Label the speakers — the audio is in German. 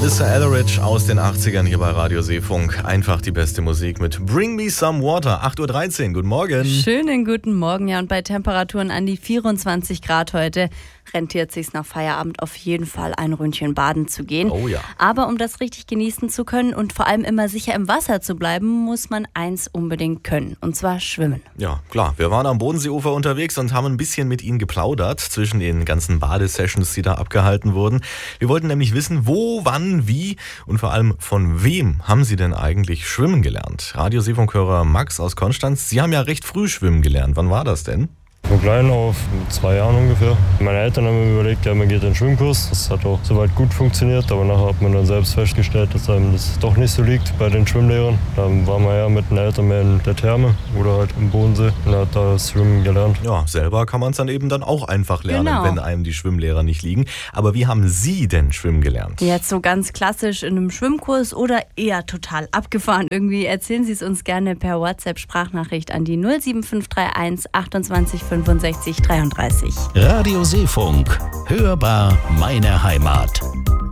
Speaker 1: Alyssa Etheridge aus den 80ern hier bei Radio Seefunk. Einfach die beste Musik mit Bring Me Some Water. 8.13 Uhr, guten Morgen.
Speaker 2: Schönen guten Morgen, ja, und bei Temperaturen an die 24 Grad heute rentiert sich's nach Feierabend auf jeden Fall ein Ründchen baden zu gehen.
Speaker 1: Oh ja.
Speaker 2: Aber um das richtig genießen zu können und vor allem immer sicher im Wasser zu bleiben, muss man eins unbedingt können, und zwar schwimmen.
Speaker 1: Ja, klar. Wir waren am Bodenseeufer unterwegs und haben ein bisschen mit Ihnen geplaudert zwischen den ganzen Badesessions, die da abgehalten wurden. Wir wollten nämlich wissen, wo, wann, wie und vor allem von wem haben Sie denn eigentlich schwimmen gelernt? Radio Seefunkhörer Max aus Konstanz, Sie haben ja recht früh schwimmen gelernt. Wann war das denn?
Speaker 3: Von klein auf, mit 2 Jahren ungefähr. Meine Eltern haben mir überlegt, ja, man geht in den Schwimmkurs. Das hat auch soweit gut funktioniert, aber nachher hat man dann selbst festgestellt, dass einem das doch nicht so liegt bei den Schwimmlehrern. Dann war man ja mit den Eltern mehr in der Therme oder halt im Bodensee und hat da das Schwimmen gelernt.
Speaker 1: Ja, selber kann man es dann eben dann auch einfach lernen,
Speaker 2: Genau.
Speaker 1: wenn einem die Schwimmlehrer nicht liegen. Aber wie haben Sie denn schwimmen gelernt?
Speaker 2: Jetzt so ganz klassisch in einem Schwimmkurs oder eher total abgefahren irgendwie? Erzählen Sie es uns gerne per WhatsApp-Sprachnachricht an die 07531 28 65 33.
Speaker 4: Radio Seefunk. Hörbar meine Heimat.